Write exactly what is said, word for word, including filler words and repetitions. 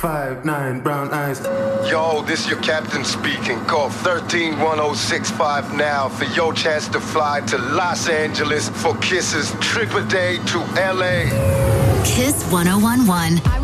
five nine, brown eyes. Yo, this your captain speaking. Call thirteen one oh six five now for your chance to fly to Los Angeles for Kiss's trip a day to L A. Kiss one oh one one.